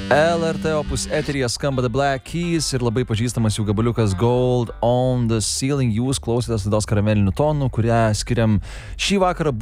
LRT opus eteryje skamba The Black Keys ir labai pažįstamas jų gabaliukas Gold on the Ceiling. Jūs klausėtės laidos Karamelinių tonų, kurią skiriam šį vakarą